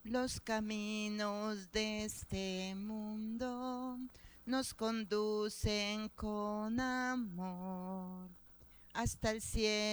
Los caminos de este mundo nos conducen con amor hasta el cielo.